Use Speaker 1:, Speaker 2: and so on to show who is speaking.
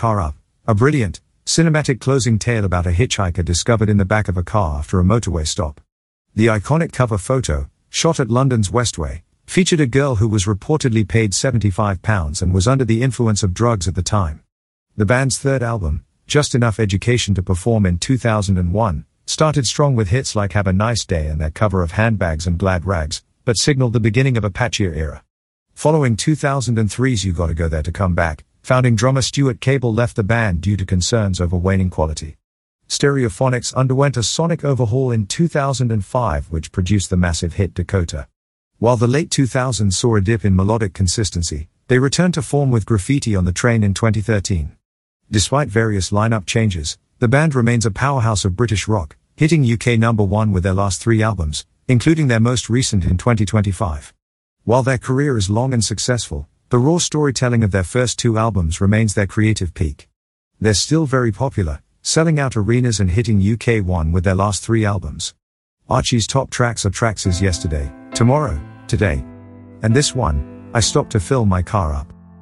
Speaker 1: Car Up, a brilliant, cinematic closing tale about a hitchhiker discovered in the back of a car after a motorway stop. The iconic cover photo, shot at London's Westway, featured a girl who was reportedly paid £75 and was under the influence of drugs at the time. The band's third album, Just Enough Education to Perform in 2001, started strong with hits like Have a Nice Day and their cover of Handbags and Glad Rags, but signaled the beginning of a patchier era. Following 2003's You Gotta Go There to Come Back, founding drummer Stuart Cable left the band due to concerns over waning quality. Stereophonics underwent a sonic overhaul in 2005 which produced the massive hit Dakota. While the late 2000s saw a dip in melodic consistency, they returned to form with Graffiti on the Train in 2013. Despite various lineup changes, the band remains a powerhouse of British rock, hitting UK #1 with their last 3 albums, including their most recent in 2025. While their career is long and successful, the raw storytelling of their first 2 albums remains their creative peak. They're still very popular, selling out arenas and hitting UK1 with their last 3 albums. Archie's top tracks are tracks as Yesterday, Tomorrow, Today. And this one, I Stopped to Fill My Car Up.